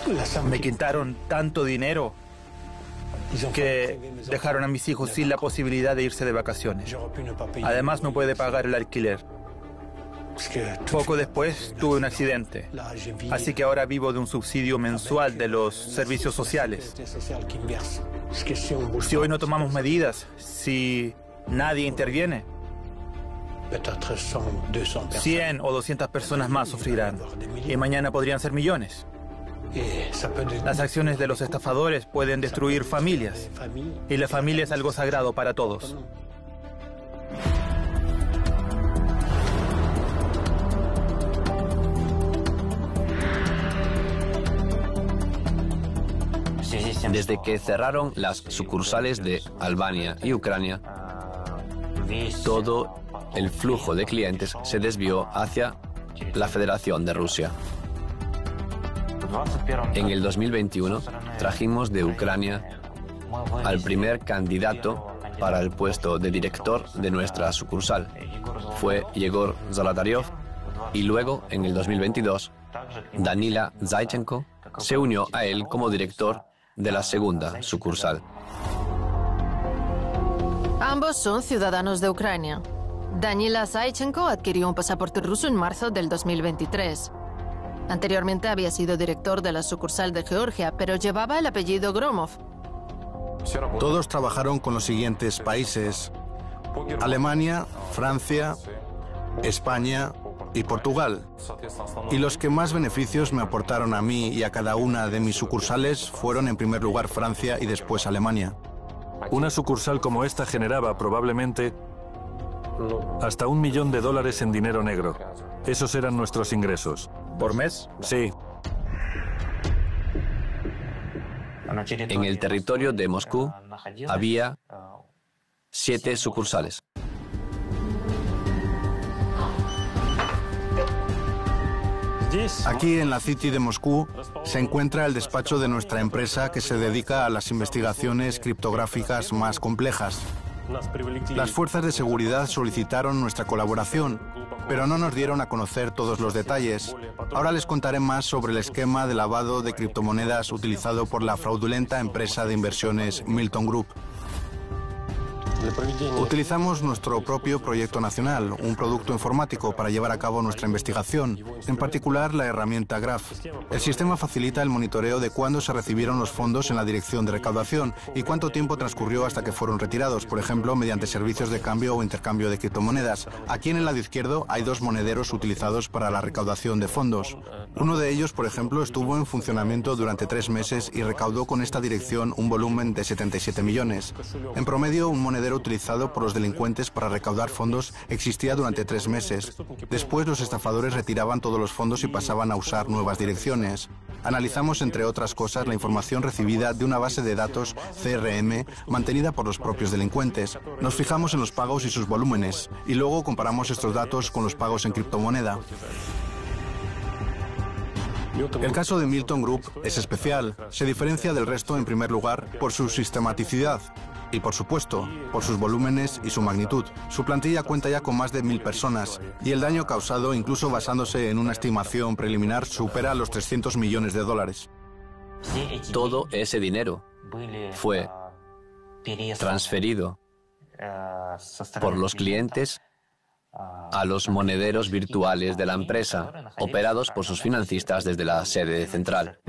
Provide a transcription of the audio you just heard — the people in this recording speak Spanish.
Me quitaron tanto dinero que dejaron a mis hijos sin la posibilidad de irse de vacaciones. Además, no puede pagar el alquiler. Poco después tuve un accidente, así que ahora vivo de un subsidio mensual de los servicios sociales. Si hoy no tomamos medidas, si nadie interviene, 100 o 200 personas más sufrirán y mañana podrían ser millones. Las acciones de los estafadores pueden destruir familias y la familia es algo sagrado para todos. Desde que cerraron las sucursales de Albania y Ucrania, todo el flujo de clientes se desvió hacia la Federación de Rusia. En el 2021 trajimos de Ucrania al primer candidato para el puesto de director de nuestra sucursal. Fue Yegor Zolotaryov y luego, en el 2022, Danila Zaichenko se unió a él como director de la segunda sucursal. Ambos son ciudadanos de Ucrania. Danila Zaichenko adquirió un pasaporte ruso en marzo del 2023. Anteriormente había sido director de la sucursal de Georgia, pero llevaba el apellido Gromov. Todos trabajaron con los siguientes países: Alemania, Francia, España y Portugal. Y los que más beneficios me aportaron a mí y a cada una de mis sucursales fueron en primer lugar Francia y después Alemania. Una sucursal como esta generaba probablemente hasta $1 millón en dinero negro. Esos eran nuestros ingresos. ¿Por mes? Sí. En el territorio de Moscú había 7 sucursales. Aquí en la City de Moscú se encuentra el despacho de nuestra empresa que se dedica a las investigaciones criptográficas más complejas. Las fuerzas de seguridad solicitaron nuestra colaboración, pero no nos dieron a conocer todos los detalles. Ahora les contaré más sobre el esquema de lavado de criptomonedas utilizado por la fraudulenta empresa de inversiones Milton Group. Utilizamos nuestro propio proyecto nacional, un producto informático para llevar a cabo nuestra investigación, en particular la herramienta Graph. El sistema facilita el monitoreo de cuándo se recibieron los fondos en la dirección de recaudación y cuánto tiempo transcurrió hasta que fueron retirados, por ejemplo, mediante servicios de cambio o intercambio de criptomonedas. Aquí en el lado izquierdo hay 2 monederos utilizados para la recaudación de fondos. Uno de ellos, por ejemplo, estuvo en funcionamiento durante 3 meses y recaudó con esta dirección un volumen de 77 millones. En promedio, un monedero utilizado por los delincuentes para recaudar fondos existía durante 3 meses. Después los estafadores retiraban todos los fondos y pasaban a usar nuevas direcciones. Analizamos, entre otras cosas, la información recibida de una base de datos CRM mantenida por los propios delincuentes. Nos fijamos en los pagos y sus volúmenes, y luego comparamos estos datos con los pagos en criptomoneda. El caso de Milton Group es especial. Se diferencia del resto, en primer lugar, por su sistematicidad. Y por supuesto, por sus volúmenes y su magnitud. Su plantilla cuenta ya con más de 1000 personas y el daño causado, incluso basándose en una estimación preliminar, supera los $300 millones. Todo ese dinero fue transferido por los clientes a los monederos virtuales de la empresa, operados por sus financistas desde la sede central.